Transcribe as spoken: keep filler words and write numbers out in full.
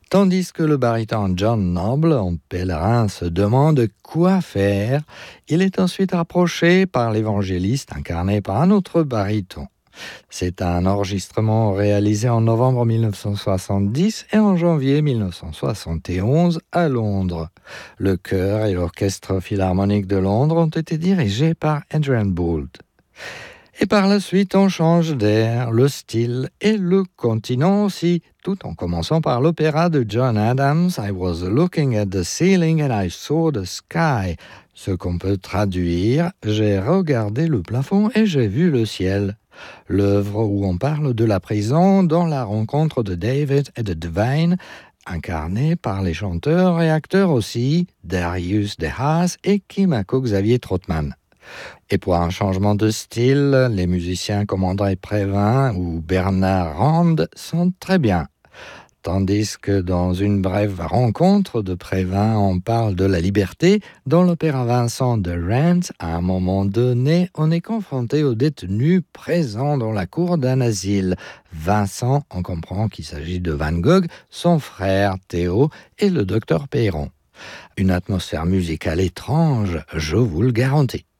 Tandis que le baryton John Noble, en pèlerin, se demande quoi faire, il est ensuite approché par l'évangéliste incarné par un autre baryton. C'est un enregistrement réalisé en novembre mille neuf cent soixante-dix et en janvier mille neuf cent soixante et onze à Londres. Le chœur et l'orchestre philharmonique de Londres ont été dirigés par Adrian Boult. Et par la suite, on change d'air, le style et le continent aussi, tout en commençant par l'opéra de John Adams, I was looking at the ceiling and I saw the sky. Ce qu'on peut traduire, j'ai regardé le plafond et j'ai vu le ciel. L'œuvre où on parle de la prison dans la rencontre de David et de Devine, incarnée par les chanteurs et acteurs aussi Darius De Haas et Kimako Xavier Trottmann. Et pour un changement de style, les musiciens comme André Prévin ou Bernard Rand sont très bien. Tandis que dans une brève rencontre de Prévin, on parle de la liberté, dans l'opéra Vincent de Rent, à un moment donné, on est confronté aux détenus présents dans la cour d'un asile. Vincent, on comprend qu'il s'agit de Van Gogh, son frère Théo et le docteur Perron. Une atmosphère musicale étrange, je vous le garantis.